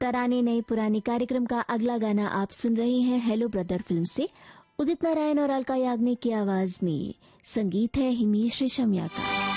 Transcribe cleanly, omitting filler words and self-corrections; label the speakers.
Speaker 1: तराने नई पुरानी कार्यक्रम का अगला गाना आप सुन रहे हैं हेलो ब्रदर फिल्म से। उदित नारायण और अलका याग्निक की आवाज में संगीत है हिमेश रेशमिया का।